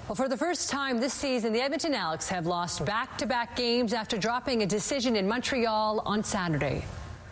Well, for the first time this season, the Edmonton Elks have lost back-to-back games after dropping a decision in Montreal on Saturday.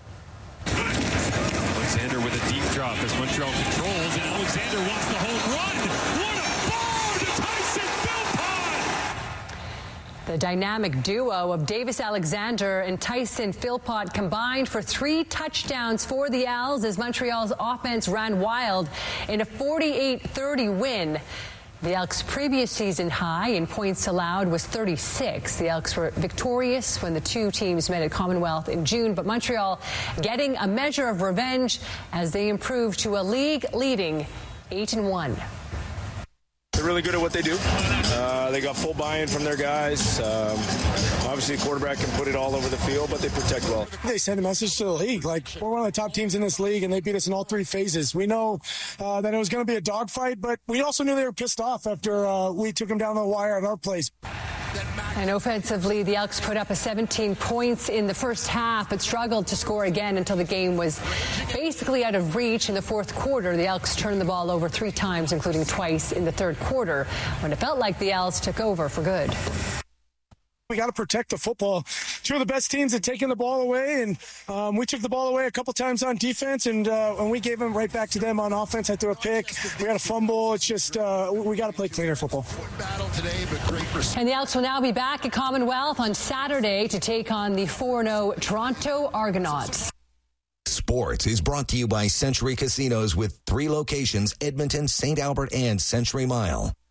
Alexander with a deep drop as Montreal controls, and Alexander wants the home run. What a bomb to Tyson Philpott! The dynamic duo of Davis Alexander and Tyson Philpott combined for 3 touchdowns for the Als as Montreal's offense ran wild in a 48-30 win. The Elks' previous season high in points allowed was 36. The Elks were victorious when the two teams met at Commonwealth in June, but Montreal getting a measure of revenge as they improved to a league-leading 8-1. They're really good at what they do. They got full buy-in from their guys. Obviously, the quarterback can put it all over the field, but they protect well. They send a message to the league, like, we're one of the top teams in this league, and they beat us in all 3 phases. We know that it was going to be a dogfight, but we also knew they were pissed off after we took them down the wire at our place. And offensively, the Elks put up 17 points in the first half, but struggled to score again until the game was basically out of reach in the fourth quarter. The Elks turned the ball over 3 times, including twice in the third quarter, when it felt like the Elks took over for good. We got to protect the football. 2 of the best teams had taken the ball away, and we took the ball away a couple times on defense, and we gave them right back to them on offense. I threw a pick. We got a fumble. It's just we got to play cleaner football. And the Elks will now be back at Commonwealth on Saturday to take on the 4-0 Toronto Argonauts. Sports is brought to you by Century Casinos with 3 locations, Edmonton, St. Albert, and Century Mile.